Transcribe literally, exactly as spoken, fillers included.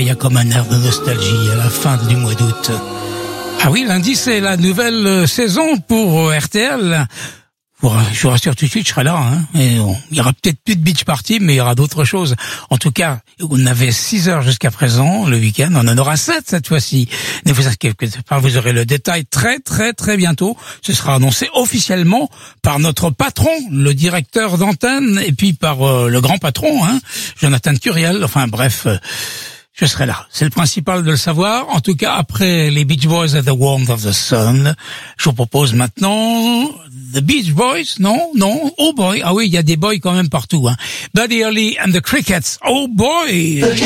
il y a comme un air de nostalgie à la fin du mois d'août. Ah oui, lundi, c'est la nouvelle saison pour R T L. Je vous rassure tout de suite, je serai là. Hein. Et bon, il y aura peut-être plus de beach party, mais il y aura d'autres choses. En tout cas, on avait six heures jusqu'à présent, le week-end. On en aura sept cette fois-ci. Ne vous inquiétez pas, vous aurez le détail très, très, très bientôt. Ce sera annoncé officiellement par notre patron, le directeur d'antenne, et puis par euh, le grand patron, hein, Jonathan Curiel. Enfin bref... Euh, je serai là. C'est le principal de le savoir. En tout cas, après les Beach Boys and the Warmth of the Sun, je vous propose maintenant The Beach Boys. Non, non. Oh boy. Ah oui, il y a des boys quand même partout. Hein. Buddy Holly and the Crickets. Oh boy.